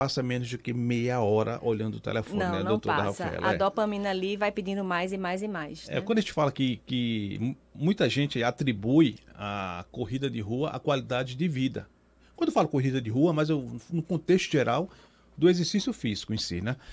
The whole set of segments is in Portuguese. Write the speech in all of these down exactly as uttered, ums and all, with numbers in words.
passa menos do que meia hora olhando o telefone, Não, né, não doutora passa. Rafaela? A É. dopamina ali vai pedindo mais e mais e mais, É, né? quando a gente fala que, que mu- muita gente atribui a corrida de rua à qualidade de vida. Quando eu falo corrida de rua, mas eu, no contexto geral do exercício físico em si, né?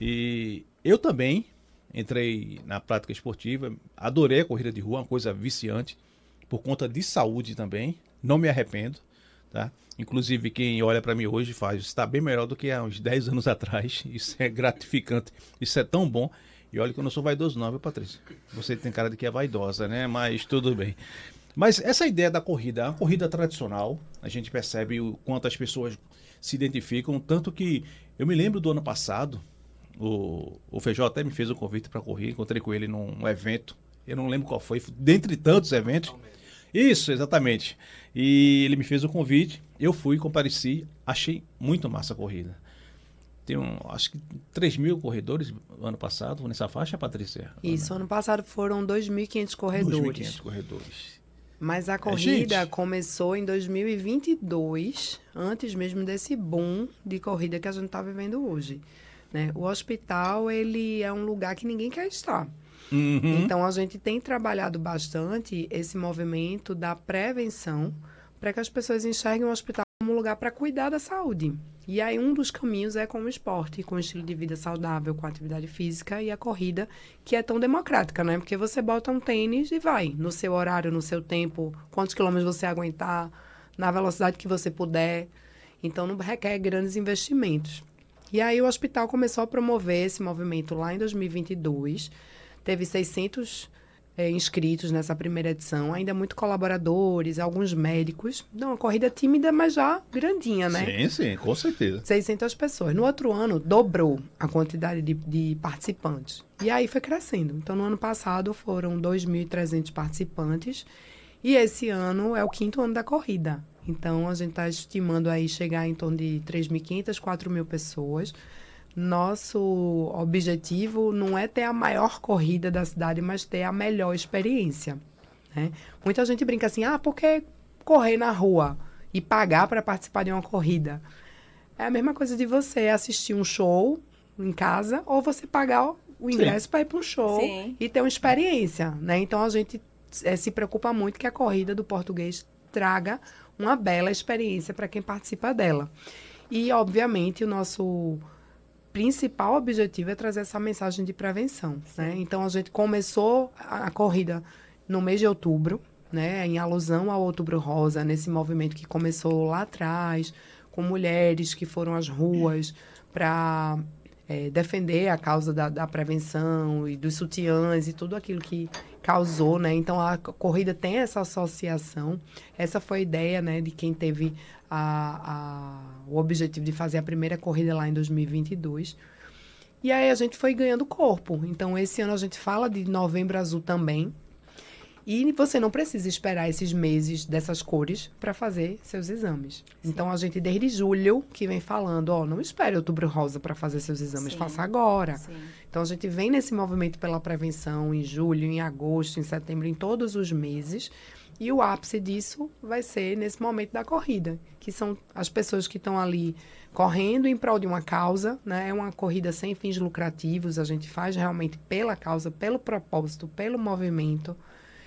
E eu também entrei na prática esportiva, adorei a corrida de rua, uma coisa viciante, por conta de saúde também, não me arrependo, tá? Inclusive quem olha para mim hoje faz, está bem melhor do que há uns dez anos atrás, isso é gratificante, isso é tão bom. E olha que eu não sou vaidoso não, viu, Patrícia? Você tem cara de que é vaidosa, né? Mas tudo bem. Mas essa ideia da corrida, é uma corrida tradicional, a gente percebe o quanto as pessoas se identificam, tanto que eu me lembro do ano passado, o, o Feijó até me fez um convite para correr, encontrei com ele num evento, eu não lembro qual foi, dentre tantos eventos. Isso, exatamente. E ele me fez o convite, eu fui, compareci, achei muito massa a corrida. Tem um, acho que três mil corredores ano passado nessa faixa, Patrícia? Isso, ano passado foram dois mil e quinhentos dois mil e corredores. quinhentos corredores. Mas a É, corrida gente. começou em dois mil e vinte e dois, antes mesmo desse boom de corrida que a gente está vivendo hoje, né? O hospital, ele é um lugar que ninguém quer estar. Uhum. Então, a gente tem trabalhado bastante esse movimento da prevenção para que as pessoas enxerguem o hospital como um lugar para cuidar da saúde. E aí, um dos caminhos é com o esporte, com o estilo de vida saudável, com a atividade física e a corrida, que é tão democrática, né? Porque você bota um tênis e vai, no seu horário, no seu tempo, quantos quilômetros você aguentar, na velocidade que você puder. Então, não requer grandes investimentos. E aí, o hospital começou a promover esse movimento lá em dois mil e vinte e dois. Teve seiscentos é, inscritos nessa primeira edição, ainda muito colaboradores, alguns médicos. Não, uma corrida tímida, mas já grandinha, né? Sim, sim, com certeza. seiscentas pessoas. No outro ano, dobrou a quantidade de, de participantes. E aí foi crescendo. Então, no ano passado, foram dois mil e trezentos participantes. E esse ano é o quinto ano da corrida. Então, a gente está estimando aí chegar em torno de três mil e quinhentas, quatro mil pessoas. Nosso objetivo não é ter a maior corrida da cidade, mas ter a melhor experiência, né? Muita gente brinca assim, ah, por que correr na rua e pagar para participar de uma corrida? É a mesma coisa de você assistir um show em casa ou você pagar o ingresso para ir para um show Sim. e ter uma experiência, né? Então, a gente é, se preocupa muito que a corrida do Português traga uma bela experiência para quem participa dela. E, obviamente, o nosso principal objetivo é trazer essa mensagem de prevenção, né? Então, a gente começou a, a corrida no mês de outubro, né? Em alusão ao Outubro Rosa, nesse movimento que começou lá atrás, com mulheres que foram às ruas para é, defender a causa da, da prevenção e dos sutiãs e tudo aquilo que causou, né? Então, a corrida tem essa associação. Essa foi a ideia, né, de quem teve a, a, o objetivo de fazer a primeira corrida lá em dois mil e vinte e dois. E aí a gente foi ganhando corpo. Então, esse ano a gente fala de Novembro Azul também. E você não precisa esperar esses meses dessas cores para fazer seus exames. Sim. Então, a gente, desde julho, que vem falando, ó, não espere Outubro Rosa para fazer seus exames, Sim. faça agora. Sim. Então, a gente vem nesse movimento pela prevenção em julho, em agosto, em setembro, em todos os meses. E o ápice disso vai ser nesse momento da corrida, que são as pessoas que estão ali correndo em prol de uma causa, né? É uma corrida sem fins lucrativos, a gente faz realmente pela causa, pelo propósito, pelo movimento.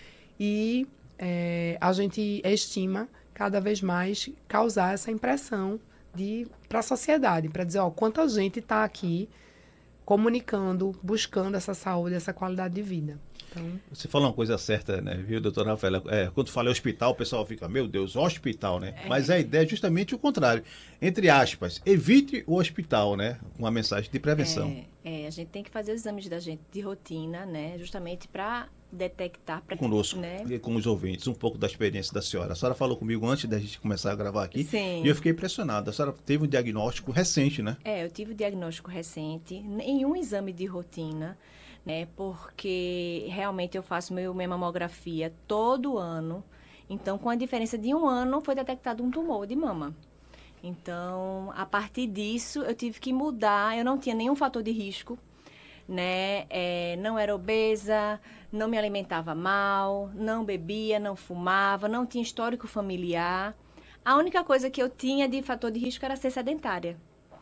E é, a gente estima cada vez mais causar essa impressão para a sociedade, para dizer, ó, quanta gente está aqui comunicando, buscando essa saúde, essa qualidade de vida. Então, você falou uma coisa certa, né, viu, doutora Rafaela? É, quando fala hospital, o pessoal fica, meu Deus, hospital, né? É. Mas a ideia é justamente o contrário. Entre aspas, evite o hospital, né? Uma mensagem de prevenção. É, é, a gente tem que fazer os exames da gente de rotina, né? Justamente para detectar... Pra, conosco, né? E com os ouvintes, um pouco da experiência da senhora. A senhora falou comigo antes da gente começar a gravar aqui. Sim. E eu fiquei impressionada. A senhora teve um diagnóstico recente, né? É, eu tive um diagnóstico recente em um exame de rotina, né? Porque realmente eu faço meu, minha mamografia todo ano. Então, com a diferença de um ano, foi detectado um tumor de mama. Então, a partir disso, eu tive que mudar. Eu não tinha nenhum fator de risco, né? É, não era obesa, não me alimentava mal, não bebia, não fumava, não tinha histórico familiar. A única coisa que eu tinha de fator de risco era ser sedentária.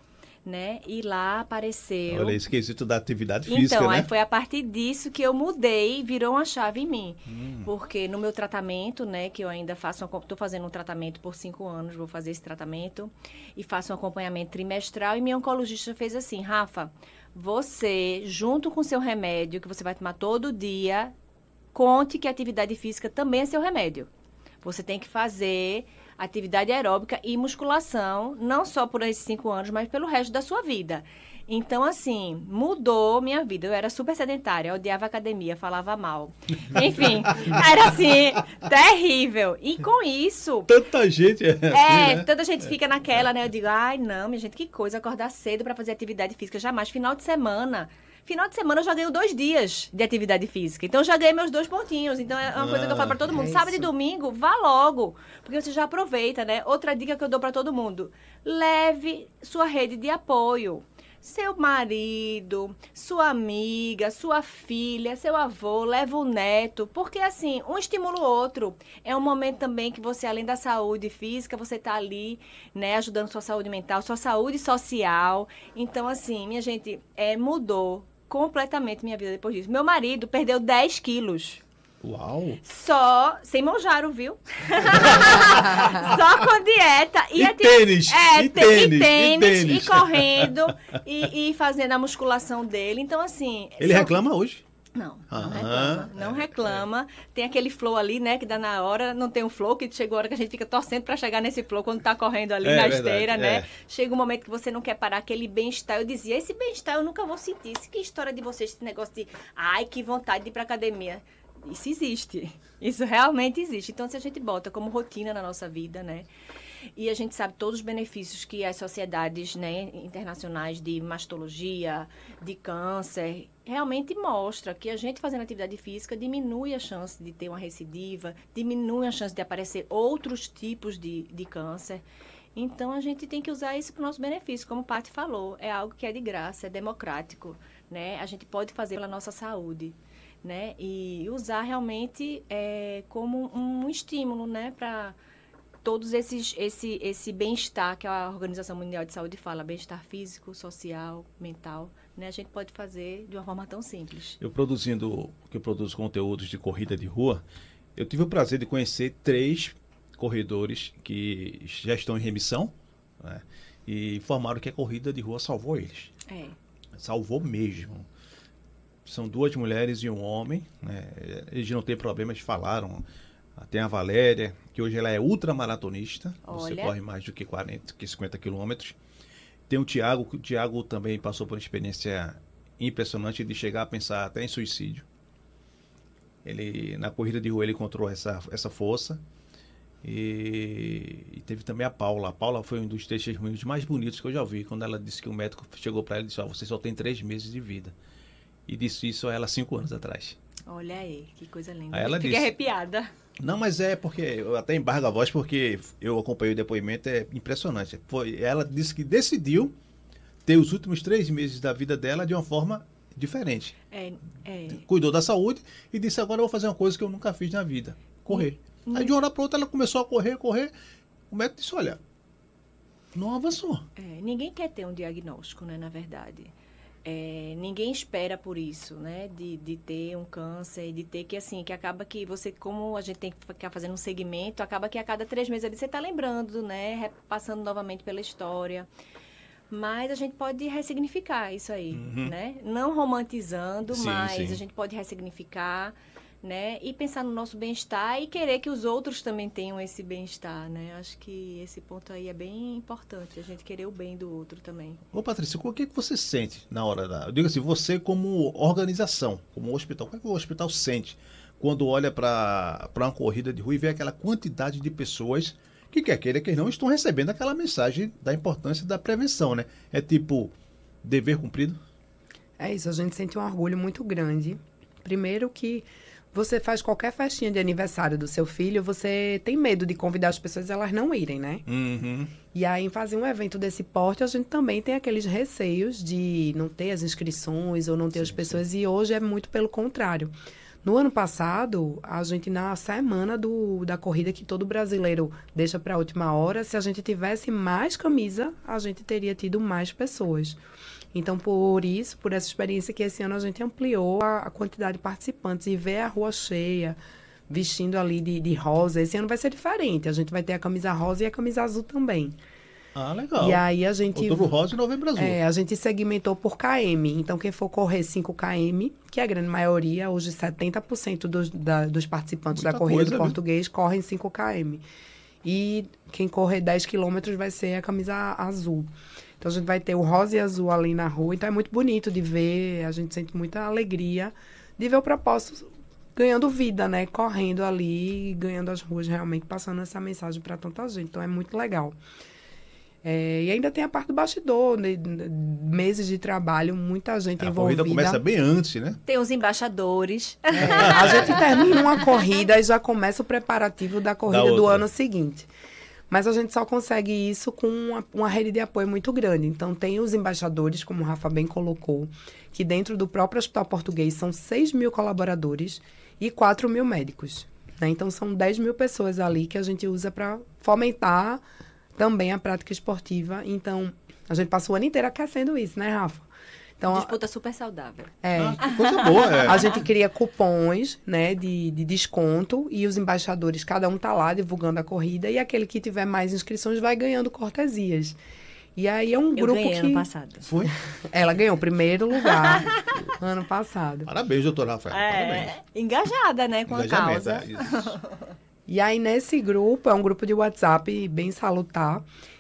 né? E lá apareceu... Olha, esse quesito da atividade física, Então, né? aí foi a partir disso que eu mudei, virou uma chave em mim. Hum. Porque no meu tratamento, né, que eu ainda faço, estou fazendo um tratamento por cinco anos, vou fazer esse tratamento, e faço um acompanhamento trimestral, e minha oncologista fez assim, Rafa, você, junto com seu remédio, que você vai tomar todo dia, conte que a atividade física também é seu remédio. Você tem que fazer atividade aeróbica e musculação, não só por esses cinco anos, mas pelo resto da sua vida. Então, assim, mudou minha vida. Eu era super sedentária, odiava academia, falava mal. Enfim, era assim, terrível. E com isso... Tanta gente é assim, É, né? tanta gente fica naquela, né? Eu digo, ai, não, minha gente, que coisa, acordar cedo para fazer atividade física. Jamais, final de semana... Final de semana eu já ganho dois dias de atividade física. Então, eu já ganhei meus dois pontinhos. Então, é uma coisa que eu falo para todo mundo. é Sábado e isso. domingo, vá logo. Porque você já aproveita, né? Outra dica que eu dou para todo mundo. Leve sua rede de apoio. Seu marido, sua amiga, sua filha, seu avô, leva o neto. Porque, assim, um estimula o outro. É um momento também que você, além da saúde física, você está ali, né? Ajudando sua saúde mental, sua saúde social. Então, assim, minha gente, é, mudou completamente minha vida depois disso. Meu marido perdeu dez quilos. Uau! Só, sem monjaro, viu? Só com dieta. E ati- tênis, É, e te- tênis, e e tênis, e, tênis. correndo, e, e fazendo a musculação dele. Então, assim... Ele são- reclama hoje? Não, não Aham, reclama. Não é, reclama. Tem aquele flow ali, né, que dá na hora. Não tem um flow, que chegou a hora que a gente fica torcendo para chegar nesse flow quando tá correndo ali É na verdade, esteira, né? é. Chega um momento que você não quer parar, aquele bem-estar. Eu dizia, esse bem-estar eu nunca vou sentir. Isso, que história de vocês, esse negócio de, ai, que vontade de ir pra academia. Isso existe. Isso realmente existe. Então, se a gente bota como rotina na nossa vida, né? E a gente sabe todos os benefícios que as sociedades, né, internacionais de mastologia, de câncer, realmente mostra que a gente fazendo atividade física diminui a chance de ter uma recidiva, diminui a chance de aparecer outros tipos de, de câncer. Então, a gente tem que usar isso para o nosso benefício. Como o Paty falou, é algo que é de graça, é democrático, né? A gente pode fazer pela nossa saúde, né? E usar realmente é, como um estímulo, né, para todos esses esse esse bem-estar que a Organização Mundial de Saúde fala, bem-estar físico, social, mental, né? A gente pode fazer de uma forma tão simples. Eu produzindo, que eu produzo conteúdos de corrida de rua, eu tive o prazer de conhecer três corredores que já estão em remissão, né? E informaram que a corrida de rua salvou eles. É. Salvou mesmo. São duas mulheres e um homem, né? Eles não têm problemas, falaram. Tem a Valéria, que hoje ela é ultramaratonista. Você Olha. corre mais do que quarenta, que cinquenta quilômetros. Tem o Tiago, que o Tiago também passou por uma experiência impressionante de chegar a pensar até em suicídio. Ele, na corrida de rua, ele encontrou essa, essa força. E, e teve também a Paula. A Paula foi um dos testemunhos mais bonitos que eu já vi, quando ela disse que o médico chegou para ela e disse, ó, você só tem três meses de vida. E disse isso a ela cinco anos atrás. Olha aí, que coisa linda. Aí ela Fiquei disse- arrepiada. Não, mas é porque eu até embargo a voz porque eu acompanhei o depoimento, é impressionante. Foi, ela disse que decidiu ter os últimos três meses da vida dela de uma forma diferente. É, é. Cuidou da saúde e disse, agora eu vou fazer uma coisa que eu nunca fiz na vida, correr. Hum. Aí de uma hora para outra ela começou a correr, correr. O médico disse, olha, não avançou. É, ninguém quer ter um diagnóstico, né, na verdade. É, ninguém espera por isso, né, de, de ter um câncer, de ter que, assim, que acaba que você, como a gente tem que ficar fazendo um segmento, acaba que a cada três meses ali você está lembrando, né, repassando novamente pela história. Mas a gente pode ressignificar isso aí, Uhum. né? Não romantizando, Sim, mas sim. a gente pode ressignificar, né? E pensar no nosso bem-estar e querer que os outros também tenham esse bem-estar, né? Acho que esse ponto aí é bem importante, a gente querer o bem do outro também. Ô Patrícia, o que, é que você sente na hora da... Eu digo assim, você como organização, como hospital, o que, é que o hospital sente quando olha para uma corrida de rua e vê aquela quantidade de pessoas que quer queira que não estão recebendo aquela mensagem da importância da prevenção, né? É tipo, dever cumprido? É isso, a gente sente um orgulho muito grande. Primeiro que você faz qualquer festinha de aniversário do seu filho, você tem medo de convidar as pessoas e elas não irem, né? Uhum. E aí, em fazer um evento desse porte, a gente também tem aqueles receios de não ter as inscrições ou não ter Sim, as pessoas. E hoje é muito pelo contrário. No ano passado, a gente, na semana do, da corrida que todo brasileiro deixa para a última hora, se a gente tivesse mais camisa, a gente teria tido mais pessoas. Então, por isso, por essa experiência que esse ano a gente ampliou a, a quantidade de participantes e ver a rua cheia, vestindo ali de, de rosa. Esse ano vai ser diferente. A gente vai ter a camisa rosa e a camisa azul também. Ah, legal. E aí a gente... Outubro rosa e novembro azul. É, a gente segmentou por quilômetros. Então, quem for correr cinco quilômetros, que é a grande maioria, hoje setenta por cento dos, da, dos participantes Muita da corrida coisa, do viu? Português correm cinco quilômetros. E quem correr dez quilômetros vai ser a camisa azul. Então, a gente vai ter o rosa e azul ali na rua. Então, é muito bonito de ver. A gente sente muita alegria de ver o propósito ganhando vida, né? Correndo ali, ganhando as ruas realmente, passando essa mensagem para tanta gente. Então, é muito legal. É, e ainda tem a parte do bastidor, né? Meses de trabalho, muita gente A envolvida. corrida começa bem antes, né? Tem os embaixadores. É, a gente termina uma corrida e já começa o preparativo da corrida Da do outra. ano seguinte. Mas a gente só consegue isso com uma, uma rede de apoio muito grande. Então, tem os embaixadores, como o Rafa bem colocou, que dentro do próprio Hospital Português são seis mil colaboradores e quatro mil médicos. Né? Então, são dez mil pessoas ali que a gente usa para fomentar também a prática esportiva. Então, a gente passa o ano inteiro aquecendo isso, né, Rafa? Então, Disputa super saudável. é, Ah, que coisa boa, é. a gente cria cupons, né, de, de desconto e os embaixadores, cada um tá lá divulgando a corrida e aquele que tiver mais inscrições vai ganhando cortesias. E aí é um Eu grupo ganhei que... ano passado. Foi? Ela ganhou o primeiro lugar ano passado. Parabéns, doutor Rafael. Parabéns. É, engajada, né, com a Engajamento, causa. é isso. E aí, nesse grupo, é um grupo de WhatsApp bem salutar.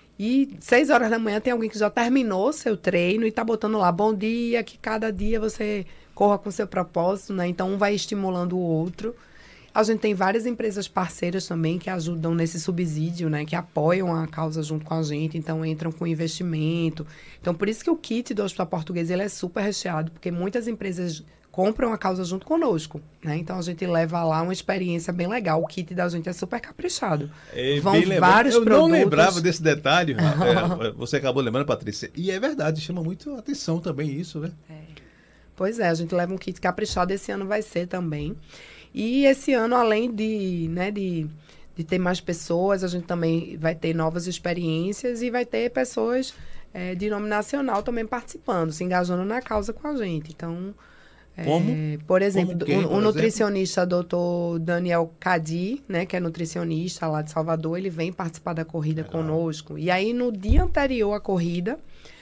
E seis horas da manhã tem alguém que já terminou seu treino e tá botando lá, bom dia, que cada dia você corra com seu propósito, né? Então, um vai estimulando o outro. A gente tem várias empresas parceiras também que ajudam nesse subsídio, né? Que apoiam a causa junto com a gente, então entram com investimento. Então, por isso que o kit do Hospital Português, ele é super recheado, porque muitas empresas compram a causa junto conosco, né? Então, a gente leva lá uma experiência bem legal. O kit da gente é super caprichado. É, Vão bem lembrado. vários Eu produtos. não lembrava desse detalhe. É, você acabou lembrando, Patrícia. E é verdade, chama muito atenção também isso, né? Pois é, a gente leva um kit caprichado, esse ano vai ser também. E esse ano, além de, né, de, de ter mais pessoas, a gente também vai ter novas experiências e vai ter pessoas é, de nome nacional também participando, se engajando na causa com a gente. Então, é, Como? por exemplo, Como quem, o, por o exemplo? nutricionista doutor Daniel Cadi, né, que é nutricionista lá de Salvador, ele vem participar da corrida Legal. conosco. E aí, no dia anterior à corrida,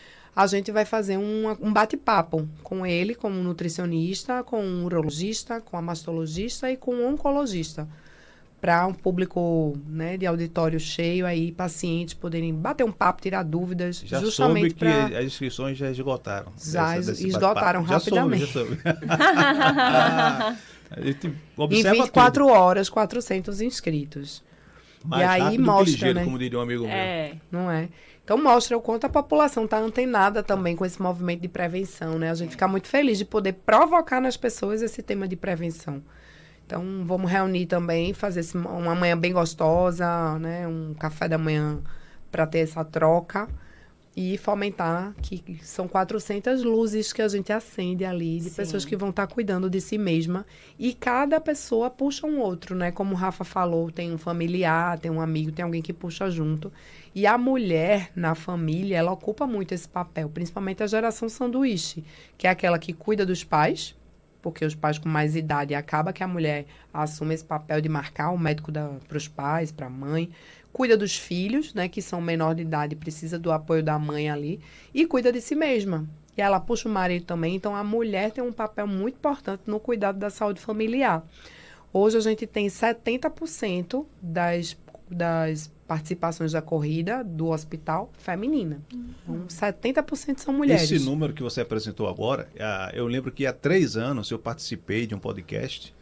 a gente vai fazer um, um bate-papo com ele, como nutricionista, com um urologista, com a mastologista e com um oncologista. Para um público, né, de auditório cheio, aí pacientes poderem bater um papo, tirar dúvidas. Já justamente soube que pra... as inscrições já esgotaram. Já dessa- desse esgotaram bate-papo. rapidamente. Já soube, já soube. Ah, a gente Em observa vinte e quatro tudo. horas, quatrocentos inscritos. Mais e aí rápido que mostra, ligeiro, né? como diria um amigo meu. É. Não é? Então, mostra o quanto a população está antenada também com esse movimento de prevenção, né? A gente fica muito feliz de poder provocar nas pessoas esse tema de prevenção. Então, vamos reunir também, fazer esse- uma manhã bem gostosa, né? Um café da manhã para ter essa troca e fomentar que são quatrocentas luzes que a gente acende ali, de Sim. pessoas que vão estar cuidando de si mesma. E cada pessoa puxa um outro, né? Como o Rafa falou, tem um familiar, tem um amigo, tem alguém que puxa junto. E a mulher na família, ela ocupa muito esse papel, principalmente a geração sanduíche, que é aquela que cuida dos pais, porque os pais com mais idade acaba que a mulher assume esse papel de marcar o médico para os pais, para a mãe, cuida dos filhos, né, que são menor de idade, precisa do apoio da mãe ali, e cuida de si mesma. E ela puxa o marido também, então a mulher tem um papel muito importante no cuidado da saúde familiar. Hoje a gente tem setenta por cento das, das participações da corrida do hospital feminina. Então, setenta por cento são mulheres. Esse número que você apresentou agora, ah, eu lembro que há três anos eu participei de um podcast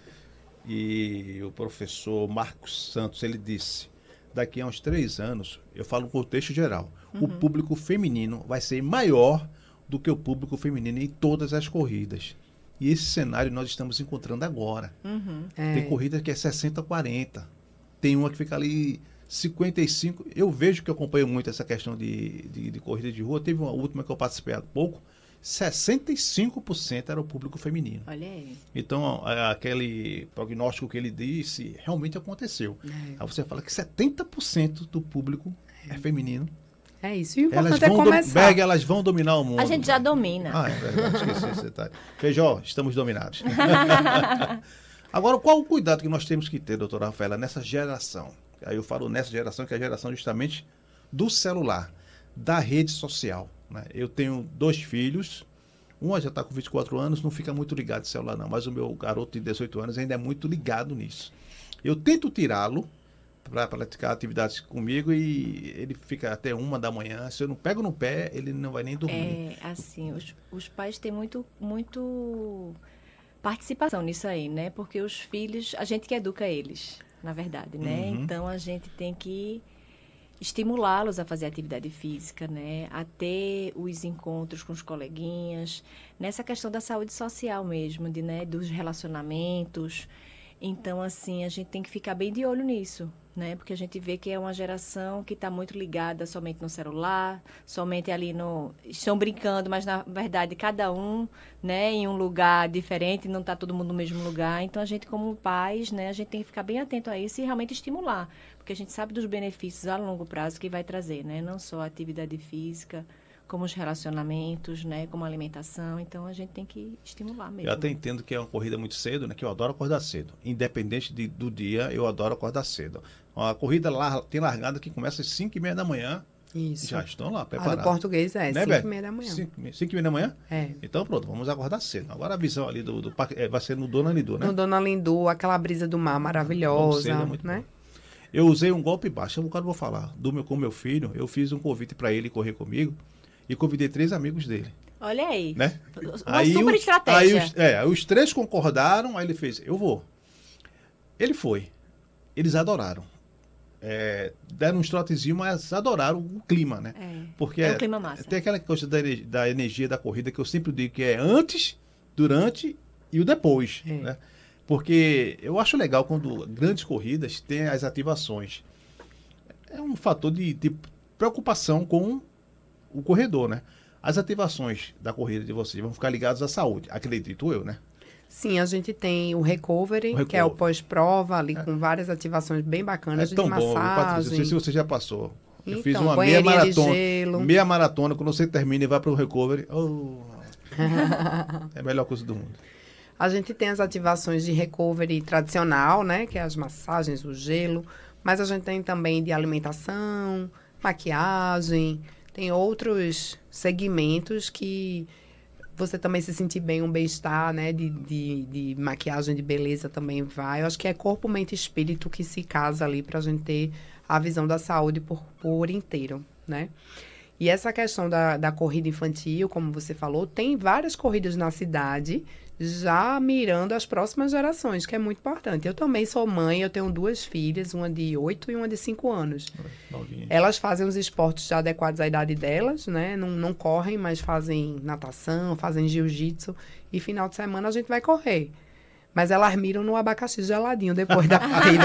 e o professor Marcos Santos, ele disse, daqui a uns três anos, eu falo no contexto geral, o público feminino vai ser maior do que o público feminino em todas as corridas. E esse cenário nós estamos encontrando agora. Uhum. É. Tem corrida que é sessenta a quarenta. Tem uma que fica ali cinquenta e cinco. Eu vejo que eu acompanho muito essa questão de, de, de corrida de rua. Teve uma última que eu participei há pouco, sessenta e cinco por cento era o público feminino. Olha aí. Então, aquele prognóstico que ele disse realmente aconteceu. É. Aí você fala que setenta por cento do público é, é feminino. É isso. E o elas importante vão é começar. Berg, elas vão dominar o mundo. A gente já domina. Ah, é verdade. Esqueci esse detalhe. Feijó, estamos dominados. Agora, qual o cuidado que nós temos que ter, doutora Rafaela, nessa geração? Aí eu falo nessa geração, que é a geração justamente do celular, da rede social. Né? Eu tenho dois filhos, um já está com vinte e quatro anos, não fica muito ligado no celular não, mas o meu garoto de dezoito anos ainda é muito ligado nisso. Eu tento tirá-lo para praticar atividades comigo e ele fica até uma da manhã. Se eu não pego no pé, ele não vai nem dormir. É, assim, os, os pais têm muito, muito participação nisso aí, né? Porque os filhos, a gente que educa eles, na verdade, né? Uhum. Então, a gente tem que estimulá-los a fazer atividade física, né? A ter os encontros com os coleguinhas, nessa questão da saúde social mesmo, de, né? Dos relacionamentos. Então, assim, a gente tem que ficar bem de olho nisso, né? Porque a gente vê que é uma geração que está muito ligada somente no celular, somente ali no... Estão brincando, mas, na verdade, cada um, né, em um lugar diferente, não está todo mundo no mesmo lugar. Então, a gente, como pais, né, a gente tem que ficar bem atento a isso e realmente estimular. Porque a gente sabe dos benefícios a longo prazo que vai trazer, né? Não só a atividade física, como os relacionamentos, né, como a alimentação. Então, a gente tem que estimular mesmo. Eu até entendo que é uma corrida muito cedo, né, que eu adoro acordar cedo. Independente de, do dia, eu adoro acordar cedo. A corrida lá, tem largada que começa às cinco e meia da manhã. Isso. Já estão lá A preparados. do português é né, cinco e meia da manhã. cinco e meia da manhã? É. Então, pronto, vamos acordar cedo. Agora a visão ali do, do parque é, vai ser no Dona Lindu, né? No Dona Lindu, aquela brisa do mar maravilhosa, cedo, é muito né? bom. Eu usei um golpe baixo, agora eu vou falar. Do meu, com meu filho, eu fiz um convite para ele correr comigo e convidei três amigos dele. Olha aí. Né? Uma aí super os, estratégia. Aí os, é, os três concordaram, aí ele fez, eu vou. Ele foi. Eles adoraram. É, deram uns trotezinhos, mas adoraram o clima, né? É, Porque é um clima massa. Tem aquela coisa da, da energia da corrida que eu sempre digo que é antes, durante e o depois, É. né? Porque eu acho legal quando grandes corridas têm as ativações. É um fator de, de preocupação com o corredor, né? As ativações da corrida de vocês vão ficar ligadas à saúde, acredito eu, né? Sim, a gente tem o recovery, O recovery. que é o pós-prova, ali com várias ativações bem bacanas, É tão de bom, eu, Patrícia, massagem. não sei se você já passou. Eu Então, fiz uma meia banheirinha de maratona. gelo. Meia maratona, quando você termina e vai para o recovery, oh, é a melhor coisa do mundo. A gente tem as ativações de recovery tradicional, né? Que é as massagens, o gelo. Mas a gente tem também de alimentação, maquiagem. Tem outros segmentos que você também se sentir bem, um bem-estar, né? De, de, de maquiagem, de beleza também vai. Eu acho que é corpo, mente e espírito que se casa ali para a gente ter a visão da saúde por, por inteiro, né? E essa questão da, da corrida infantil, como você falou, tem várias corridas na cidade já mirando as próximas gerações, que é muito importante. Eu também sou mãe, eu tenho duas filhas, uma de oito e uma de cinco anos. Novinha. Elas fazem os esportes já adequados à idade delas, né? Não, não correm, mas fazem natação, fazem jiu-jitsu. E final de semana a gente vai correr. Mas elas miram no abacaxi geladinho depois da corrida.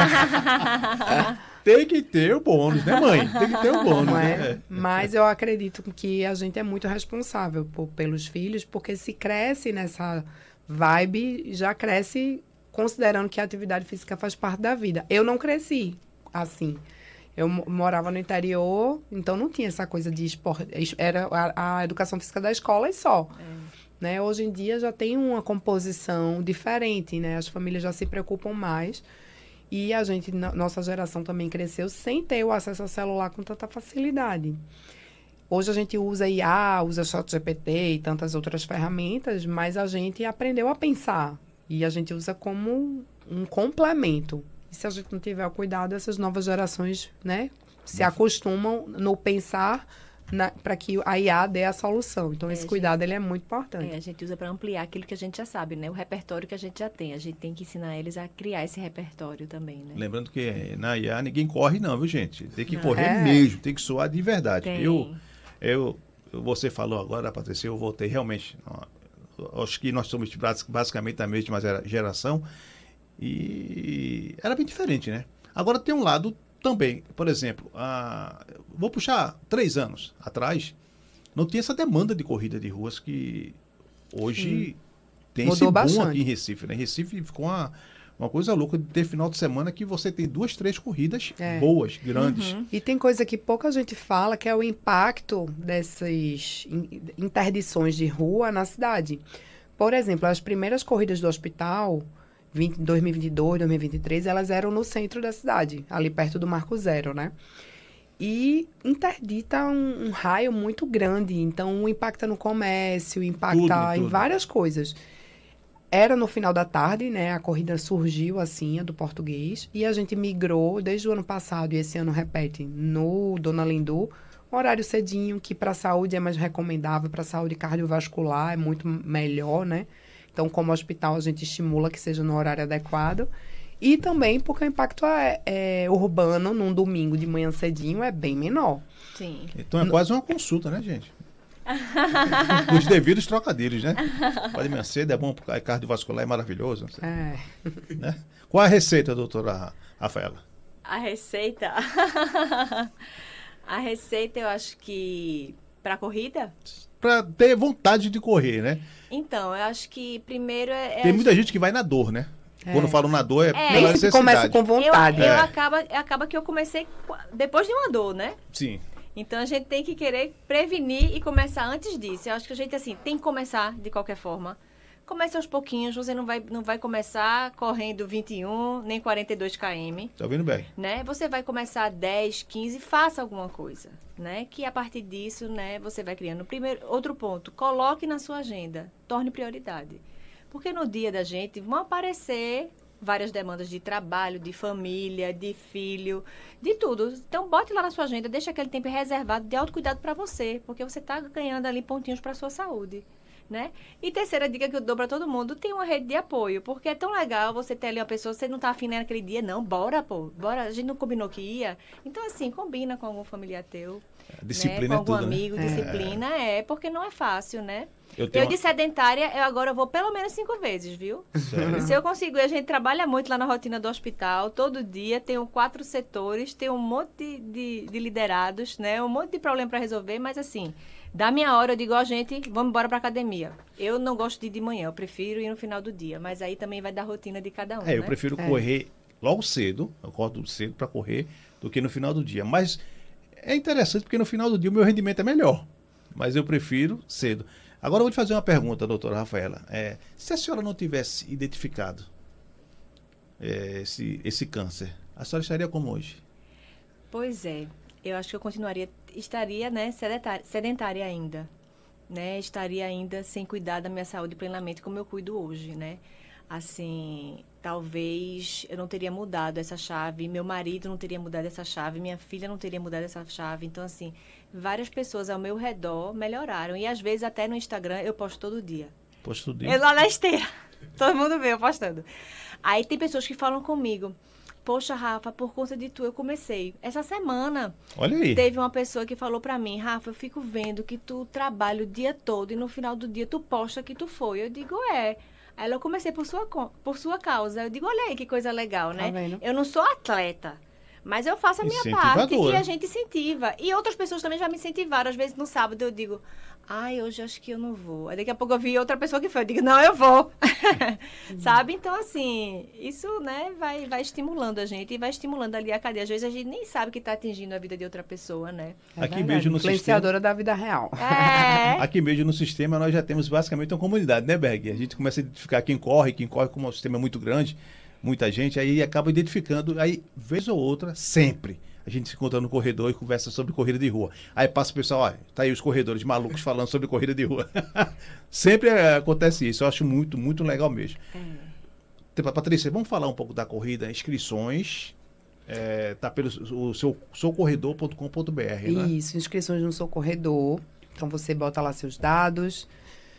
Tem que ter o bônus, né, mãe? Tem que ter o bônus, Não é? né? Mas eu acredito que a gente é muito responsável por, pelos filhos, porque se cresce nessa vibe, já cresce considerando que a atividade física faz parte da vida. Eu não cresci assim. Eu morava no interior, então não tinha essa coisa de esporte. Era a, a educação física da escola e só. É. Né? Hoje em dia já tem uma composição diferente, né? As famílias já se preocupam mais. E a gente, nossa geração também cresceu sem ter o acesso ao celular com tanta facilidade. Hoje a gente usa I A, usa ChatGPT e tantas outras ferramentas, mas a gente aprendeu a pensar. E a gente usa como um complemento. E se a gente não tiver o cuidado, essas novas gerações, né, se acostumam no pensar para que a I A dê a solução. Então, é, esse cuidado ele é muito importante. É, a gente usa para ampliar aquilo que a gente já sabe, né? O repertório que a gente já tem. A gente tem que ensinar eles a criar esse repertório também, né? Lembrando que na I A ninguém corre não, viu, gente? Tem que não. correr é. mesmo, tem que suar de verdade. Tem. Eu, eu, você falou agora, Patrícia, eu voltei realmente... Acho que nós somos basicamente da mesma geração e era bem diferente, né? Agora tem um lado também, por exemplo, a, vou puxar três anos atrás, não tinha essa demanda de corrida de ruas que hoje Sim. tem Mudou esse boom bastante. aqui em Recife, né? Em Recife ficou uma, uma coisa louca de ter final de semana que você tem duas, três corridas É. boas, grandes. Uhum. E tem coisa que pouca gente fala, que é o impacto dessas in- interdições de rua na cidade. Por exemplo, as primeiras corridas do hospital, vinte dois mil e vinte e dois, dois mil e vinte e três, elas eram no centro da cidade, ali perto do Marco Zero, né? E interdita um, um raio muito grande, então impacta no comércio, impacta Tudo, em tudo. várias coisas. Era no final da tarde, né? A corrida surgiu assim, a do Português, e a gente migrou desde o ano passado, e esse ano repete, no Dona Lindu, um horário cedinho, que para a saúde é mais recomendável, para a saúde cardiovascular é muito melhor, né? Então, como hospital, a gente estimula que seja no horário adequado. E também porque o impacto é, é, urbano, num domingo de manhã cedinho, é bem menor. Sim. Então é quase uma consulta, né, gente? Os devidos trocadilhos, né? Pode manhã cedo, é bom, porque é cardiovascular, é maravilhoso. É. Né? Qual a receita, doutora Rafaela? A receita. A receita, eu acho que. Para corrida? Pra ter vontade de correr, né? Então, eu acho que primeiro é. é Tem a muita gente que vai na dor, né? É. Quando falam na dor, é, É. pela Nem se necessidade. começa com Eu, vontade. eu É. acaba, acaba que eu comecei qua- depois de uma dor, né? Sim. Então a gente tem que querer prevenir e começar antes disso. Eu acho que a gente, assim, tem que começar de qualquer forma. Comece aos pouquinhos, você não vai, não vai começar correndo vinte e um, nem quarenta e dois quilômetros. Tá ouvindo bem? Né? Você vai começar dez, quinze, faça alguma coisa, né? Que a partir disso, né, você vai criando. Primeiro, outro ponto, coloque na sua agenda, torne prioridade. Porque no dia da gente vão aparecer várias demandas de trabalho, de família, de filho, de tudo. Então, bote lá na sua agenda, deixa aquele tempo reservado de autocuidado para você, porque você está ganhando ali pontinhos para sua saúde. Né? E terceira dica que eu dou para todo mundo, tem uma rede de apoio, porque é tão legal você ter ali uma pessoa, você não tá afim naquele dia, não, bora, pô, bora, a gente não combinou que ia. Então, assim, combina com algum familiar teu, Disciplina né? Com é algum tudo, amigo, né? disciplina é, porque não é fácil, né? Eu tenho Eu de sedentária, eu agora vou pelo menos cinco vezes, viu? Sério? Se eu consigo, a gente trabalha muito lá na rotina do hospital, todo dia, tenho quatro setores, tenho um monte de, de, de liderados, né? Um monte de problema para resolver, mas assim, da minha hora eu digo, ó, gente, vamos embora pra academia. Eu não gosto de ir de manhã, eu prefiro ir no final do dia, mas aí também vai da rotina de cada um, É, né? eu prefiro É. correr logo cedo, eu acordo cedo para correr, do que no final do dia. Mas é interessante porque no final do dia o meu rendimento é melhor. Mas eu prefiro cedo. Agora eu vou te fazer uma pergunta, doutora Rafaela. É, se a senhora não tivesse identificado é, esse, esse câncer, a senhora estaria como hoje? Pois é, eu acho que eu continuaria, estaria, né, sedentária, sedentária ainda, né, estaria ainda sem cuidar da minha saúde plenamente como eu cuido hoje, né, assim, talvez eu não teria mudado essa chave, meu marido não teria mudado essa chave, minha filha não teria mudado essa chave, então assim, várias pessoas ao meu redor melhoraram, e às vezes até no Instagram eu posto todo dia. Posto tudo Eu isso. lá na esteira. Todo mundo vê eu postando. Aí tem pessoas que falam comigo, poxa, Rafa, por conta de tu eu comecei. Essa semana Olha aí. teve uma pessoa que falou pra mim, Rafa, eu fico vendo que tu trabalha o dia todo e no final do dia tu posta que tu foi. Eu digo, é. Aí eu comecei por sua, con- por sua causa. Eu digo, olha aí que coisa legal, Tá né? vendo? Eu não sou atleta, mas eu faço a minha parte e Incentivadora. a gente incentiva. E outras pessoas também já me incentivaram. Às vezes no sábado eu digo, ai, hoje acho que eu não vou. Aí daqui a pouco eu vi outra pessoa que foi. Eu digo, não, eu vou. Sabe? Então, assim, isso, né, vai, vai estimulando a gente e vai estimulando ali a cadeia. Às vezes a gente nem sabe que está atingindo a vida de outra pessoa, né? É Aqui verdade, mesmo no influenciadora da vida real. É. Aqui mesmo no sistema nós já temos basicamente uma comunidade, né, Berg? A gente começa a identificar quem corre, quem corre, como o sistema é muito grande, muita gente, aí acaba identificando, aí vez ou outra, sempre, a gente se encontra no corredor e conversa sobre corrida de rua. Aí passa o pessoal, olha, tá aí os corredores malucos falando sobre corrida de rua. Sempre é, acontece isso, eu acho muito, muito legal mesmo. Então, Patrícia, vamos falar um pouco da corrida, inscrições, é, tá pelo o seu soucorredor ponto com ponto br, né? Isso, inscrições no Sou Corredor. Então você bota lá seus dados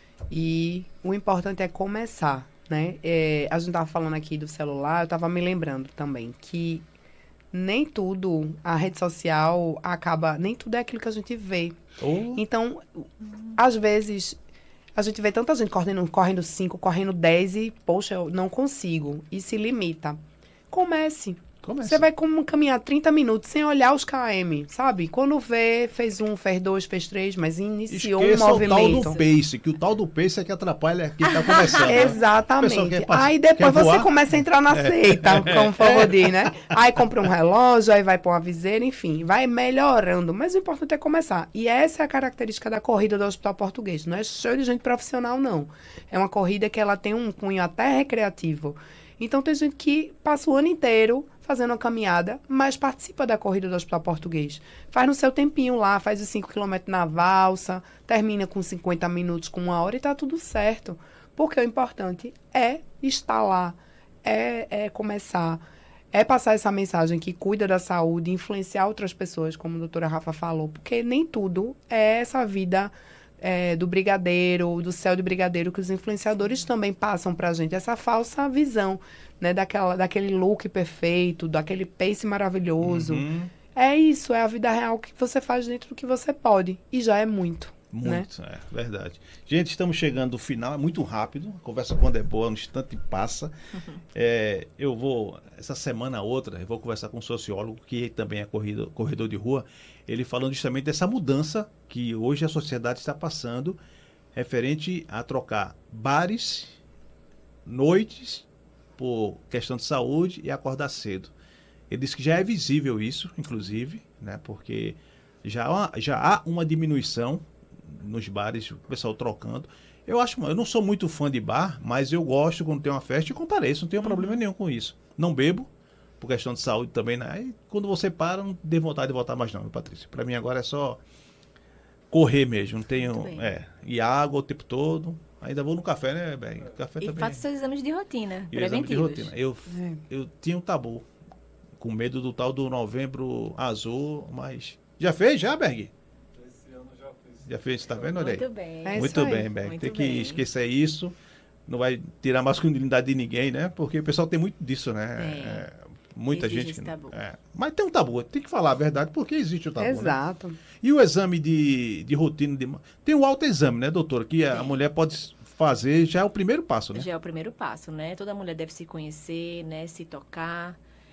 e o importante é começar, né? É, a gente tava falando aqui do celular, eu tava me lembrando também que nem tudo, a rede social acaba, nem tudo é aquilo que a gente vê. Ou Então, às vezes, a gente vê tanta gente correndo, correndo cinco, correndo dez e, poxa, eu não consigo. E se limita. Comece. Começa. Você vai como caminhar trinta minutos sem olhar os km, sabe? Quando vê, fez um, fez dois, fez três, mas iniciou Esqueça um movimento. o tal do pace, que o tal do pace é que atrapalha quem tá começando. Né? Exatamente. Quer pass... Aí depois quer você voar? começa a entrar na seita, como o favor diz, né? Aí compra um relógio, aí vai pôr uma viseira, enfim, vai melhorando. Mas o importante é começar. E essa é a característica da corrida do Hospital Português. Não é show de gente profissional, não. É uma corrida que ela tem um cunho até recreativo. Então tem gente que passa o ano inteiro fazendo uma caminhada, mas participa da corrida do Hospital Português. Faz no seu tempinho lá, faz os cinco quilômetros na valsa, termina com cinquenta minutos, com uma hora e tá tudo certo. Porque o importante é estar lá, é, é começar, é passar essa mensagem que cuida da saúde, influenciar outras pessoas, como a doutora Rafa falou, porque nem tudo é essa vida é, do brigadeiro, do céu de brigadeiro, que os influenciadores também passam pra gente, essa falsa visão, né, daquela, daquele look perfeito, daquele pace maravilhoso. Uhum. É isso, é a vida real que você faz dentro do que você pode, e já é muito. Muito, né? é verdade. Gente, estamos chegando ao final, é muito rápido, a conversa quando é boa, um instante passa. Uhum. É, eu vou, essa semana outra, eu vou conversar com um sociólogo, que também é corredor, corredor de rua, ele falando justamente dessa mudança que hoje a sociedade está passando, referente a trocar bares, noites, por questão de saúde e acordar cedo. Ele disse que já é visível isso, inclusive, né, porque já há, já há uma diminuição nos bares, o pessoal trocando. Eu acho, eu não sou muito fã de bar, mas eu gosto quando tem uma festa e compareço, não tenho uhum. problema nenhum com isso. Não bebo, por questão de saúde também, né? Aí, quando você para, não dê vontade de voltar mais não, meu Patrícia. Para mim agora é só correr mesmo, não tenho, é, e água o tempo todo. Ainda vou no café, né, bem? Café e também. faça seus exames de rotina, e preventivos. Exame de rotina. Eu, é. eu tinha um tabu, com medo do tal do novembro azul, mas... Já fez, já, Berg? Esse ano já fiz. Já fez, tá vendo? Olha aí. Muito bem. É Muito isso aí. bem, Berg. Muito Tem que bem. esquecer isso. Não vai tirar a masculinidade de ninguém, né? Porque o pessoal tem muito disso, né? É. É, muita Existe gente esse que... tabu. É. Mas tem um tabu, tem que falar a verdade, porque existe o tabu, Exato. né? E o exame de, de rotina... De... Tem o autoexame, né, doutora? Que a Tem. mulher pode fazer, já é o primeiro passo, né? Já é o primeiro passo, né? Toda mulher deve se conhecer, né? Se tocar.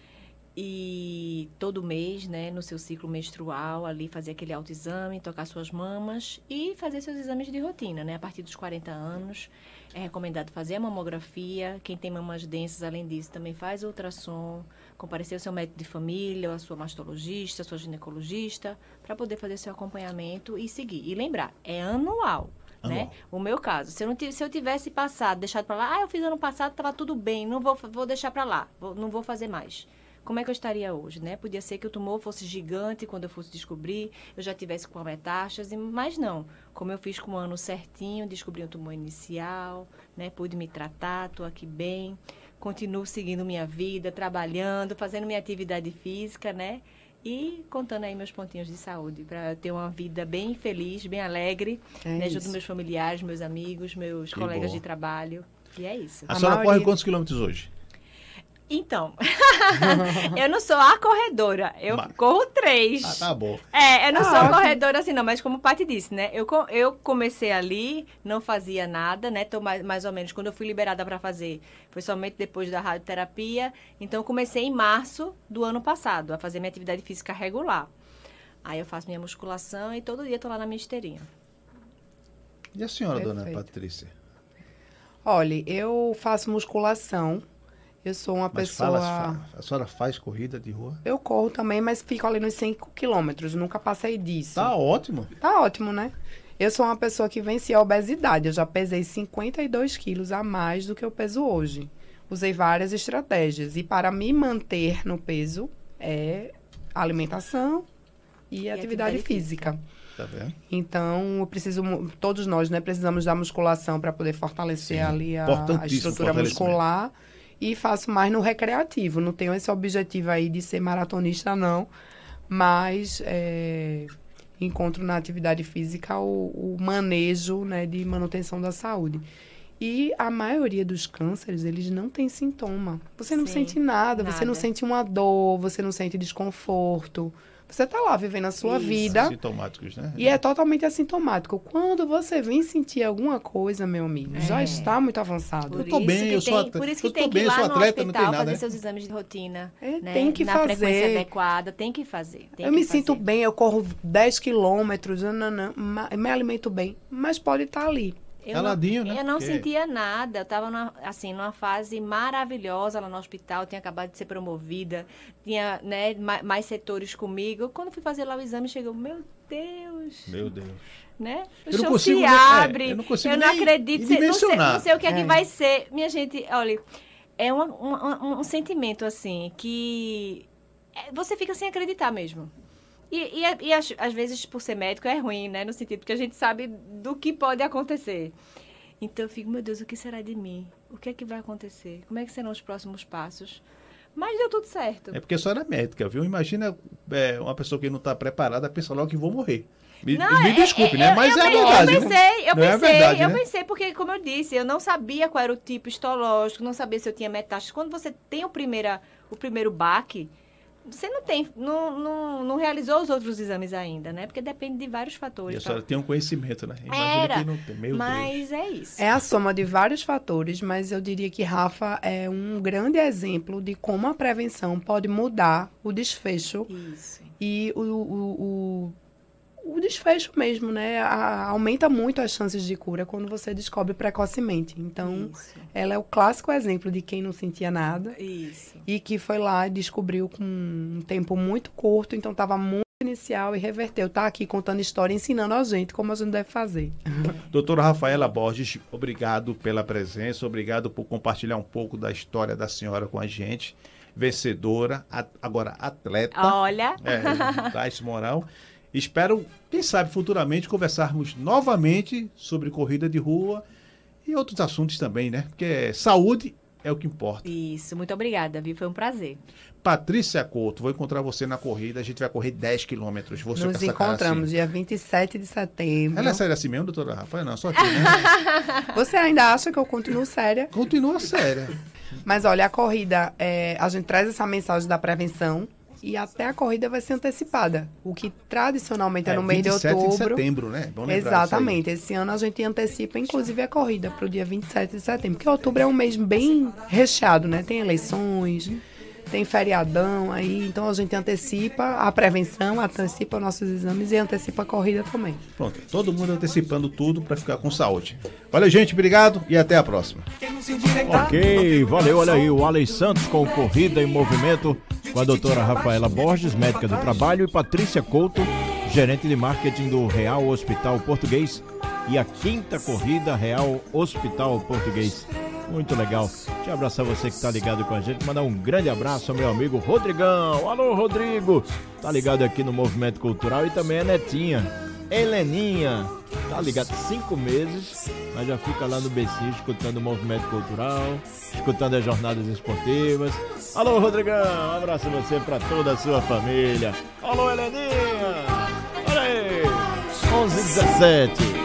E todo mês, né, no seu ciclo menstrual, ali fazer aquele autoexame, tocar suas mamas e fazer seus exames de rotina, né? A partir dos quarenta anos, é recomendado fazer a mamografia. Quem tem mamas densas, além disso, também faz o ultrassom, comparecer ao seu médico de família, a sua mastologista, a sua ginecologista, para poder fazer seu acompanhamento e seguir. E lembrar, é anual. Né? O meu caso, se eu, não tivesse, se eu tivesse passado, deixado para lá, ah, eu fiz ano passado, estava tudo bem, não vou, vou deixar para lá, vou, não vou fazer mais. Como é que eu estaria hoje, né? Podia ser que o tumor fosse gigante quando eu fosse descobrir, eu já tivesse com a metástase, mas não. Como eu fiz com o ano certinho, descobri um tumor inicial, né? Pude me tratar, estou aqui bem, continuo seguindo minha vida, trabalhando, fazendo minha atividade física, né? E contando aí meus pontinhos de saúde, para ter uma vida bem feliz, bem alegre, É né? isso. Junto meus familiares, meus amigos, meus Que colegas bom. de trabalho. E é isso. A, A senhora maioria- corre quantos quilômetros hoje? Então, eu não sou a corredora, eu Mas- corro três. Ah, tá bom. É, eu não Ah, sou ótimo. corredora assim não, mas como o Paty disse, né? Eu, co- eu comecei ali, não fazia nada, né? Tô mais, mais ou menos, quando eu fui liberada para fazer, foi somente depois da radioterapia. Então, eu comecei em março do ano passado, a fazer minha atividade física regular. Aí eu faço minha musculação e todo dia tô lá na minha esteirinha. E a senhora, dona Perfeito. Patrícia? Olha, eu faço musculação. Eu sou uma Mas pessoa... fala, a senhora faz corrida de rua? Eu corro também, mas fico ali nos cinco quilômetros. Nunca passei disso. Tá ótimo. Tá ótimo, né? Eu sou uma pessoa que vencia a obesidade. Eu já pesei cinquenta e dois quilos a mais do que eu peso hoje. Usei várias estratégias. E para me manter no peso, é alimentação e, atividade, atividade física. Tá vendo? Então, eu preciso, mu- todos nós, né, precisamos da musculação para poder fortalecer Sim, ali a, a importantíssimo estrutura fortalecimento. muscular. E faço mais no recreativo. Não tenho esse objetivo aí de ser maratonista, não. Mas é, encontro na atividade física o, o manejo, né, de manutenção da saúde. E a maioria dos cânceres, eles não têm sintoma. Você não Sim, sente nada, você não nada. sente uma dor, você não sente desconforto. Você tá lá vivendo a sua Isso. vida Sintomáticos, né? e é totalmente assintomático. Quando você vem sentir alguma coisa, meu amigo, É. já está muito avançado. Eu tô isso bem, que eu sou tem- atleta- Por isso que eu tô tem que bem, ir lá sou no atleta, não tem hospital nada, fazer né? seus exames de rotina. É, né? tem que Na fazer. frequência adequada, tem que fazer. tem eu que me sinto fazer. bem, eu corro dez quilômetros, nananã, ma- me alimento bem, mas pode estar ali. Eu Caladinho, não, né? Eu não Porque- sentia nada. Eu estava numa, assim, numa fase maravilhosa lá no hospital. Tinha acabado de ser promovida. Tinha, né, ma- mais setores comigo. Quando fui fazer lá o exame, chegou, meu Deus, Meu Deus. né? O Eu não chão consigo se nem- é, abre. eu não consigo eu não nem acredito. sei- Não sei, dimensionar. não sei o que é, que É. vai ser. Minha gente, olha, é uma- uma- um, um sentimento assim que é, você fica sem acreditar mesmo. E, e, e às, às vezes, por ser médico, é ruim, né? No sentido que a gente sabe do que pode acontecer. Então eu fico, meu Deus, o que será de mim? O que é que vai acontecer? Como é que serão os próximos passos? Mas deu tudo certo. É porque a senhora é médica, viu? Imagina é, uma pessoa que não está preparada pensa logo que vou morrer. Me, Não, me é- desculpe, é- né? eu- Mas eu, é a pe- verdade. Eu né? pensei, eu Não é a pensei, verdade, eu né? pensei, porque, como eu disse, eu não sabia qual era o tipo histológico, não sabia se eu tinha metástase. Quando você tem o, primeira, o primeiro baque, você não tem, não, não, não realizou os outros exames ainda, né? Porque depende de vários E fatores. a senhora tem um conhecimento, né? Imagina Era, que não tem. Meu Deus. mas é isso. É a soma de vários fatores, mas eu diria que Rafa é um grande exemplo de como a prevenção pode mudar o desfecho Isso. e o, o, o, o desfecho mesmo, né? A- aumenta muito as chances de cura quando você descobre precocemente. Então, Isso. ela é o clássico exemplo de quem não sentia nada Isso. e que foi lá e descobriu com um tempo muito curto, então estava muito inicial e reverteu. Tá aqui contando história, ensinando a gente como a gente deve fazer. Doutora Rafaela Borges, obrigado pela presença, obrigado por compartilhar um pouco da história da senhora com a gente. Vencedora, a- agora atleta. Olha, É, dá esse moral. Espero, quem sabe, futuramente conversarmos novamente sobre corrida de rua e outros assuntos também, né? Porque saúde é o que importa. isso. Muito obrigada, viu? Foi um prazer. Patrícia Couto, vou encontrar você na corrida. A gente vai correr dez quilômetros. Você com Nos essa cara encontramos assim. dia vinte e sete de setembro. Ela é séria assim mesmo, doutora Rafael? Não, só aqui, né? Você ainda acha que eu continuo séria? Continua séria. Mas olha, a corrida, é, a gente traz essa mensagem da prevenção e até a corrida vai ser antecipada. O que tradicionalmente é, no mês de vinte e sete outubro. de setembro, né? Bom lembrar Exatamente. Esse ano a gente antecipa, inclusive, a corrida para o dia vinte e sete de setembro. Porque outubro é um mês bem recheado, né? Tem eleições, tem feriadão aí. Então a gente antecipa a prevenção, antecipa nossos exames e antecipa a corrida também. isso aí. Pronto, todo mundo antecipando tudo para ficar com saúde. Valeu, gente. Obrigado e até a próxima. Ok, valeu, olha aí, o Alex Santos com Corrida em Movimento, com a doutora Rafaela Borges, médica do trabalho, e Patrícia Couto, gerente de marketing do Real Hospital Português, e a quinta corrida Real Hospital Português. Muito legal. Deixa eu abraçar você que tá ligado com a gente, mandar um grande abraço ao meu amigo Rodrigão. Alô, Rodrigo! Tá ligado aqui no Movimento Cultural, e também a netinha, Heleninha. Tá ligado? Cinco meses, mas já fica lá no B C escutando o Movimento Cultural, escutando as jornadas esportivas. Alô, Rodrigão! Um abraço a você, pra toda a sua família. Alô, Heleninha! Olha aí! onze e dezessete.